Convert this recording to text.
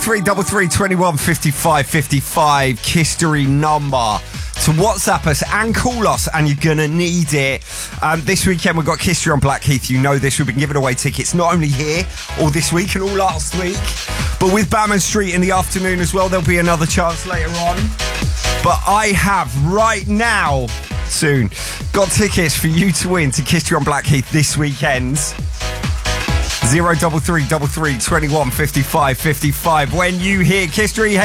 333 21 55 55 Kistery number to WhatsApp us and call us, and you're gonna need it. This weekend we've got Kistery on Blackheath. You know this. We've been giving away tickets not only here all this week and all last week, but with Batman Street in the afternoon as well. There'll be another chance later on. But I have right now, soon, got tickets for you to win to Kistery on Blackheath this weekend. 03333 21 55 55. When you hear Kistery,